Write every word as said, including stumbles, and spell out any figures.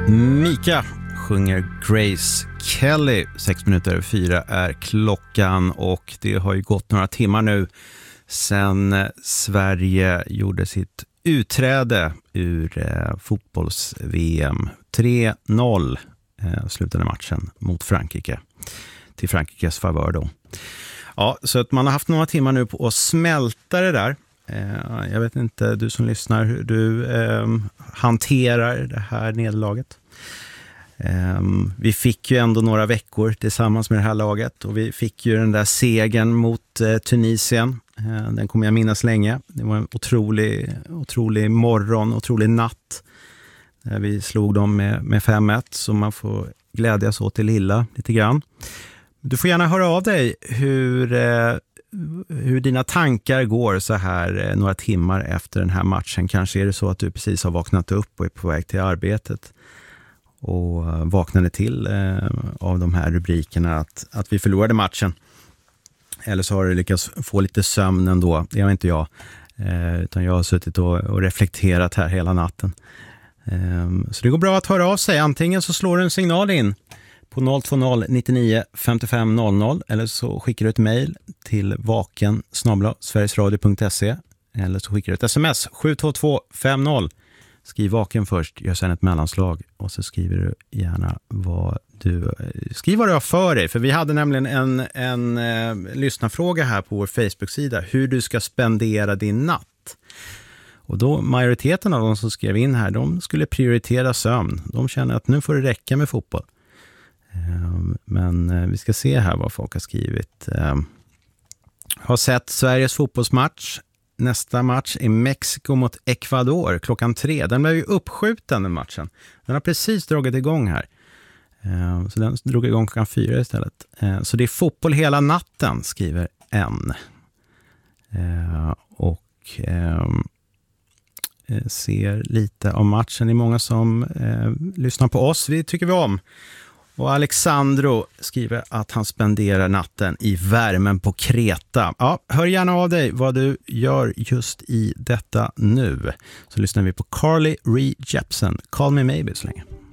Mika sjunger Grace Kelly. Sex minuter över fyra är klockan och det har ju gått några timmar nu sedan Sverige gjorde sitt utträde ur eh, fotbolls-V M. tre noll eh, slutade matchen mot Frankrike. Till Frankrikes favör då. Ja, så att man har haft några timmar nu på att smälta det där. Eh, jag vet inte, du som lyssnar, hur du eh, hanterar det här nederlaget. Eh, vi fick ju ändå några veckor tillsammans med det här laget och vi fick ju den där segern mot eh, Tunisien. Eh, den kommer jag minnas länge. Det var en otrolig, otrolig morgon, otrolig natt. Där vi slog dem med, med fem ett, så man får glädjas åt det lilla lite grann. Du får gärna höra av dig hur, eh, hur dina tankar går så här eh, några timmar efter den här matchen. Kanske är det så att du precis har vaknat upp och är på väg till arbetet och eh, vaknade till eh, av de här rubrikerna att, att vi förlorade matchen. Eller så har du lyckats få lite sömn ändå. Det är inte jag, eh, utan jag har suttit och, och reflekterat här hela natten. Eh, så det går bra att höra av sig. Antingen så slår du en signal in på noll två noll nittionio femtiofem noll noll eller så skickar du ett mejl till vaken snabel-a sverigesradio punkt se eller så skickar du ett sms sju två två fem noll. Skriv vaken först, gör sen ett mellanslag och så skriver du gärna vad du skriv vad du har för dig. För vi hade nämligen en, en eh, lyssnarfråga här på vår Facebook-sida hur du ska spendera din natt. Och då majoriteten av de som skrev in här, de skulle prioritera sömn. De känner att nu får det räcka med fotboll. Men vi ska se här vad folk har skrivit. Har sett Sveriges fotbollsmatch. Nästa match är Mexiko mot Ecuador klockan tre. Den blev ju uppskjuten den matchen. Den har precis dragit igång här. Så den drog igång klockan fyra istället. Så det är fotboll hela natten, skriver en. Och ser lite av matchen. Det är många som lyssnar på oss. Vi tycker vi om. Och Alexandro skriver att han spenderar natten i värmen på Kreta. Ja, hör gärna av dig vad du gör just i detta nu. Så lyssnar vi på Carly Rae Jepsen. Call Me Maybe så länge.